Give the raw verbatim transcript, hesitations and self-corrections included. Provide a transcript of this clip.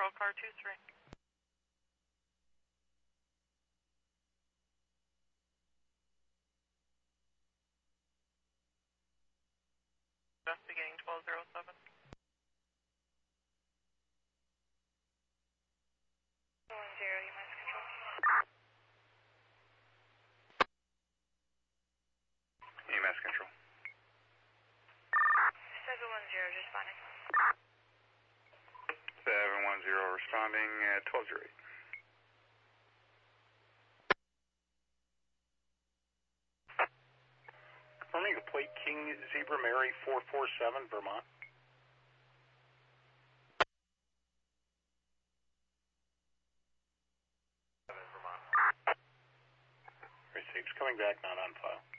control, car two three. Investigating twelve zero seven. one zero, U M S control. U M S control. seven one zero, responding. seven one zero responding at twelve zero eight. Confirming the plate King Zebra Mary four four seven, Vermont. Vermont. Received. Coming back, not on file.